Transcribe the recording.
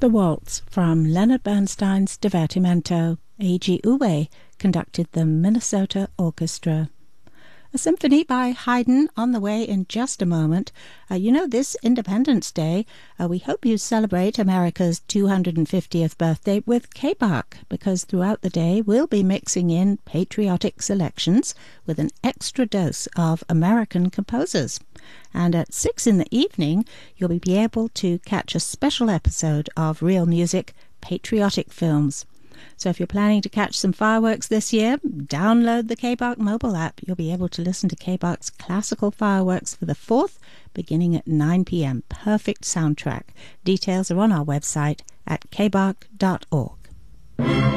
The waltz from Leonard Bernstein's Divertimento. Eiji Uwe conducted the Minnesota Orchestra. A symphony by Haydn on the way in just a moment. This Independence Day, we hope you celebrate America's 250th birthday with K-Bach, because throughout the day we'll be mixing in patriotic selections with an extra dose of American composers. And at 6 in the evening, you'll be able to catch a special episode of Real Music Patriotic Films. So if you're planning to catch some fireworks this year, download the K-Bach mobile app. You'll be able to listen to K-Bach's classical fireworks for the 4th, beginning at 9 p.m. Perfect soundtrack. Details are on our website at kbach.org.